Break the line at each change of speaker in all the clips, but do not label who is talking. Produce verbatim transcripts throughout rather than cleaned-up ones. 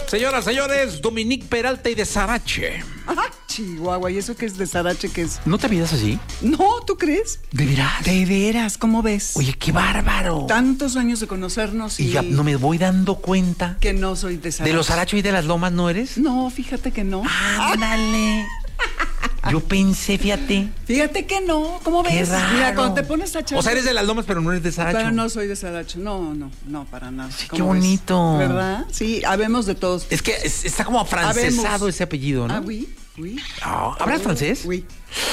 Señoras, señores, Dominique Peralta y de Sarache.
Ajá, Chihuahua, ¿y eso qué es de Sarache? ¿Qué es?
¿No te miras así?
No, ¿tú crees?
¿De veras?
De veras, ¿cómo ves?
Oye, qué bárbaro.
Tantos años de conocernos y...
Y ya no me voy dando cuenta.
Que no soy de Sarache.
¿De los Saracho y de las Lomas no eres?
No, fíjate que no.
Ándale. Yo pensé, fíjate.
Fíjate que no, ¿cómo
Qué
ves?
raro.
Mira, cuando te pones a echar...
O sea, eres de las Lomas, pero no eres de Saracho.
Pero no soy de Sarache, no, no, no, para nada.
Sí, qué
¿Cómo ves?
bonito.
¿Verdad? Sí, habemos de todos.
Es que es- está como afrancesado
Habemos.
ese apellido, ¿no?
Ah, oui, oui.
No, ¿hablas francés?
Oui.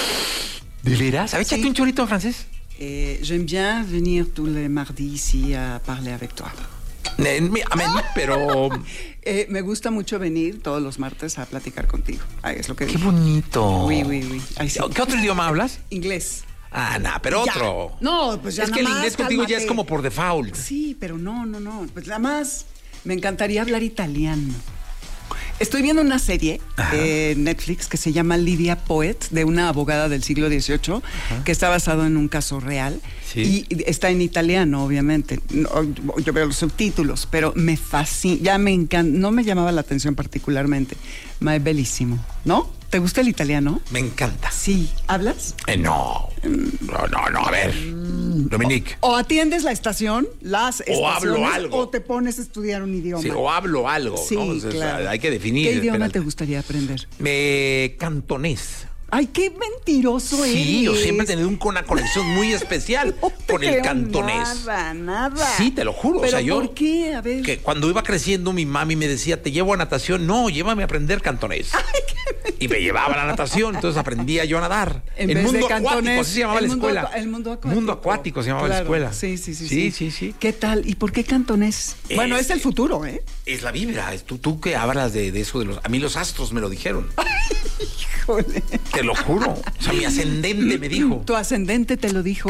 ¿De veras? A ver,
Sí.
échate un chorrito en francés.
Eh, j'aime bien venir tous les mardis ici à parler avec toi.
Eh, mi- amén, pero...
Eh, me gusta mucho venir todos los martes a platicar contigo. Ay, es lo que
Qué
dije.
bonito.
Oui, oui, oui. Ay, sí.
¿Qué otro idioma hablas?
Inglés.
Ah, nah, pero
Ya.
otro.
No, pues ya
Es que
nada
el
más,
inglés contigo ya es
cálmate.
como por default.
Sí, pero no, no, no. Pues nada más me encantaría hablar italiano. Estoy viendo una serie de Netflix que se llama Lidia Poet, de una abogada del siglo dieciocho, que está basado en un caso real.
Sí.
Y está en italiano, obviamente. No, yo veo los subtítulos, pero me fascina. Ya me encanta. No me llamaba la atención particularmente. Ma es bellísimo. ¿No? ¿Te gusta el italiano?
Me encanta.
Sí. ¿Hablas?
Eh, no. No, no, no. A ver. Dominique.
O atiendes la estación, las estaciones,
O hablo algo.
o te pones a estudiar un idioma.
Sí, o hablo algo,
Sí,
¿no? O sea,
claro.
hay que definir.
¿Qué idioma
Peralta.
te gustaría aprender?
Me cantonés.
Ay, qué mentiroso eres.
Sí, yo siempre he tenido un- una conexión muy especial
No te
con el
creo
cantonés.
Nada, nada.
Sí, te lo juro.
¿Pero
o sea, yo.
por qué? A ver.
Que cuando iba creciendo, mi mami me decía, te llevo a natación. No, llévame a aprender cantonés. Y me llevaba a la natación, entonces aprendía yo a nadar.
En
el
vez
mundo
de cantonés,
acuático, así se llamaba
el
la
mundo
escuela.
acu- el mundo acuático.
Mundo acuático se llamaba
Claro.
la escuela.
Sí, sí, sí.
Sí, sí, sí.
¿Qué tal? ¿Y por qué cantonés? Bueno, es el futuro, ¿eh?
Es la vibra. Es tú, tú que hablas de, de eso de los. A mí los astros me lo dijeron.
Híjole.
Te lo juro. O sea, mi ascendente me dijo.
Tu ascendente te lo dijo.